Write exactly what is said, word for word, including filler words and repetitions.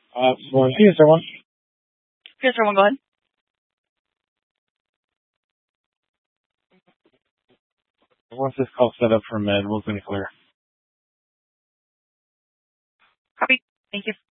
Uh, well, here's everyone. Here's everyone. Go ahead. Once this call set up for med, we'll be clear. Copy. Thank you.